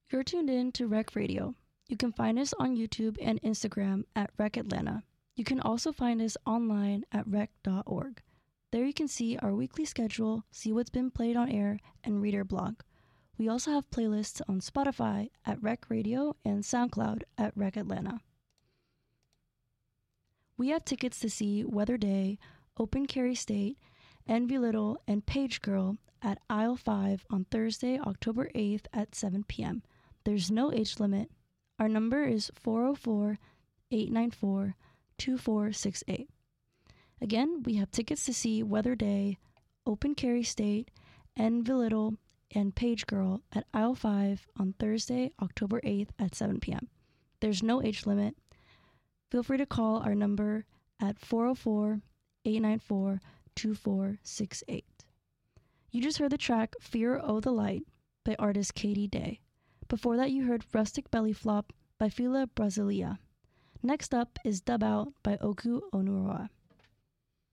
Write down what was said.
You're tuned in to Rec Radio. You can find us on YouTube and Instagram at Rec Atlanta. You can also find us online at rec.org. There you can see our weekly schedule, see what's been played on air, and read our blog. We also have playlists on Spotify at Rec Radio and SoundCloud at Rec Atlanta. We have tickets to see Weather Day, Open Carry State, Envy Little, and Page Girl at Aisle 5 on Thursday, October 8th at 7 p.m. There's no age limit. Our number is 404-894-2468. Again, we have tickets to see Weather Day, Open Carry State, Envy Little, and Page Girl at Aisle 5 on Thursday, October 8th at 7 p.m. There's no age limit. Feel free to call our number at 404-894-2468. You just heard the track Fear o' the Light by artist Katie Day. Before that, you heard Rustic Belly Flop by Fila Brasilia. Next up is Dub Out by Oku Onuroa.